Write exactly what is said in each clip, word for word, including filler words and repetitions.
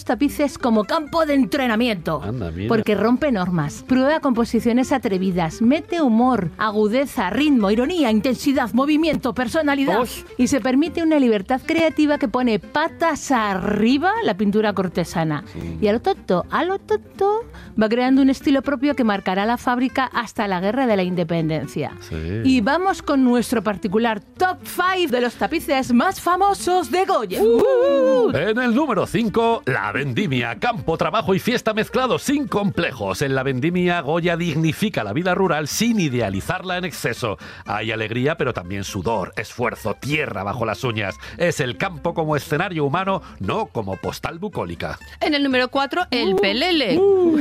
tapices como campo de entrenamiento. Anda, mira. Porque rompe normas, prueba composiciones atrevidas, mete humor, agudeza, ritmo, ironía, intensidad, movimiento, personalidad. ¡Uy! Y se permite una libertad creativa que pone patas arriba la pintura cortesana. Sí. Y a lo tonto, a lo tonto, va creando un estilo propio que marcará la fábrica hasta la Guerra de la Independencia. Sí. Y vamos con nuestro particular top cinco de los tapices más famosos de Goya. Uh. En el número cinco, la vendimia. Campo, trabajo y fiesta mezclados sin complejos. En la vendimia, Goya dignifica la vida rural sin idealizarla en exceso. Hay alegría, pero también sudor, esfuerzo, tierra bajo las uñas. Es el campo como escenario humano, no como postal bucólica. En el número cuatro, el pelele. Uh.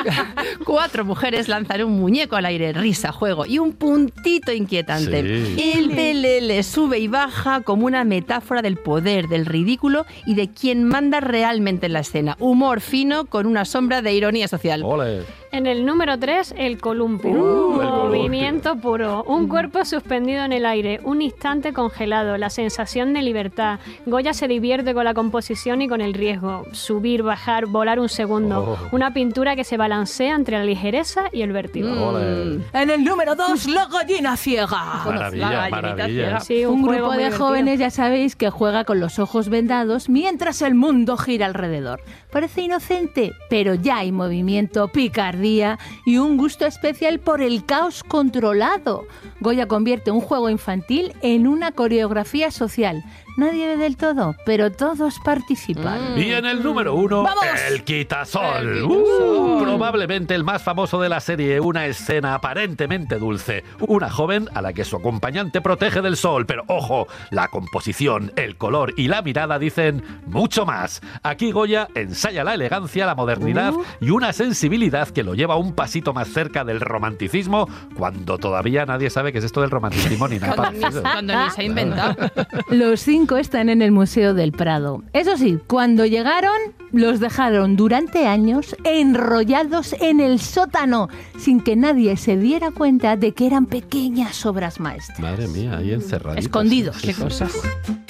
Cuatro mujeres lanzan un muñeco al aire, risa, juego y un puntito inquietante. Sí. El pelele sube y baja como una metáfora del poder, del ridículo y de quien manda realmente en la escena. Humor fino con una sombra de ironía social. ¡Ole! En el número tres, el columpio. Uh, el Movimiento puro. Un cuerpo suspendido en el aire. Un instante congelado. La sensación de libertad. Goya se divierte con la composición y con el riesgo. Subir, bajar, volar un segundo. Oh. Una pintura que se balancea entre la ligereza y el vértigo. Mm. ¡Ole! En el número dos, la gallina ciega. Maravilla, La gallinita maravilla. ciega. Sí, un, Un juego grupo muy de divertido. jóvenes, ya sabéis, que juega con los ojos vendados mientras el mundo gira alrededor. Parece inocente, pero ya hay movimiento, picardía y un gusto especial por el caos controlado. Goya convierte un juego infantil en una coreografía social. Nadie ve del todo, pero todos participan. Y en el número uno, ¡Vamos! el quitasol. El Uh, quitasol. probablemente el más famoso de la serie, una escena aparentemente dulce. Una joven a la que su acompañante protege del sol, pero ojo, la composición, el color y la mirada dicen mucho más. Aquí Goya ensaya la elegancia, la modernidad Uh. y una sensibilidad que lo lleva un pasito más cerca del romanticismo, cuando todavía nadie sabe qué es esto del romanticismo ni nada Cuando ni, parecido. cuando ni se ha inventado. Los cinco están en el Museo del Prado. Eso sí, cuando llegaron, los dejaron durante años enrollados en el sótano, sin que nadie se diera cuenta de que eran pequeñas obras maestras. Madre mía, ahí encerraditos. Escondidos. Sí, Qué sí, cosas. sí.